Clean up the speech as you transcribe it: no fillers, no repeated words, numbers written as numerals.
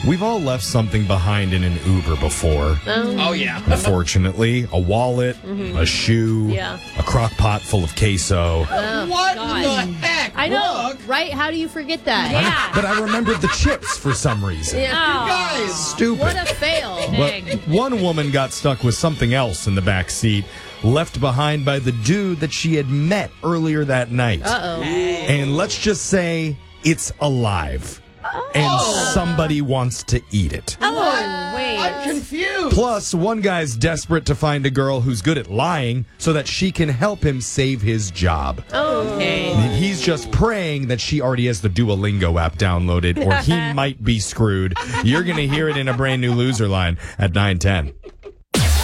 We've all left something behind in an Uber before. Oh, yeah. Unfortunately, a wallet, a shoe, a crock pot full of queso. What the heck? I know, Brooke? right? How do you forget that? But I remembered the chips for some reason. You guys. Stupid. What a fail. But one woman got stuck with something else in the back seat, left behind by the dude that she had met earlier that night. Uh-oh. And let's just say it's alive. And somebody wants to eat it. Oh, wait. I'm confused. Plus, one guy's desperate to find a girl who's good at lying so that she can help him save his job. Okay. He's just praying that she already has the Duolingo app downloaded or he might be screwed. You're going to hear it in a brand new loser line at 9:10.